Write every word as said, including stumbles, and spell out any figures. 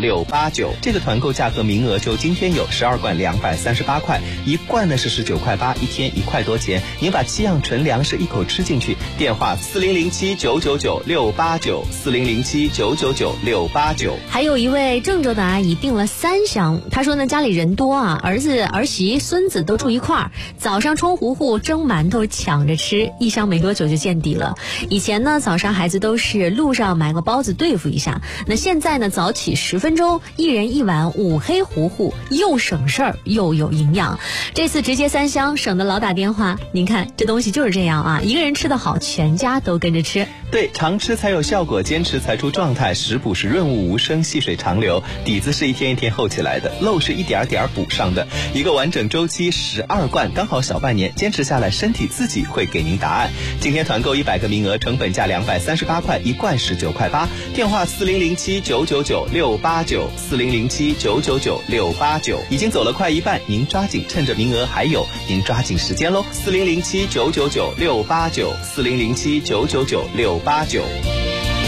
六八九。这个团购价格名额就今天有十二罐两百三十八块，一罐呢是十九块八，一天一块多钱。您把七样纯粮食一口吃进去。电话四零零七九九九六八九四零零七九九九六八九。 还有一位郑州的阿姨订了三箱，她说呢家里人多啊，儿子儿媳孙子都住一块儿，早上冲糊糊蒸馒头抢着吃，一箱没多久就见底了。以前呢早上孩子都是路上买个包子对付一下，那现在呢早起十分钟，一人一碗五黑糊糊，又省事儿又有营养。这次直接三箱，省得老打电话。您看这东西就是这样啊，一个人吃得好，全家都跟着吃。 对，常吃才有效果，坚持才出状态，食补是润物无声，细水长流，底子是一天一天厚起来的，漏是一点点补上的，一个完整周期十二罐，刚好小半年，坚持下来身体自己会给您答案。今天团购一百个名额，成本价两百三十八块，一罐十九块八。电话四零零七九九九六八九四零零七九九九六八九。已经走了快一半，您抓紧，趁着名额还有，您抓紧时间喽。四零零七九九九六八九四零零七九九九六八九。